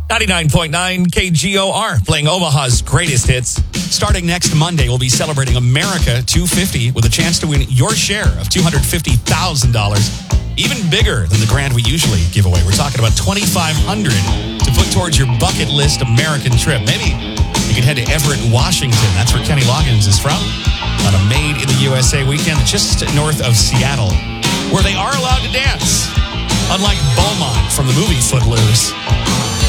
99.9 KGOR, playing Omaha's greatest hits. Starting next Monday, we'll be celebrating America 250 with a chance to win your share of $250,000. Even bigger than the grant we usually give away. We're talking about $2,500 to put towards your bucket list American trip. Maybe you can head to Everett, Washington. That's where Kenny Loggins is from. On a Made in the USA weekend just north of Seattle, where they are allowed to dance. Unlike Beaumont from the movie Footloose.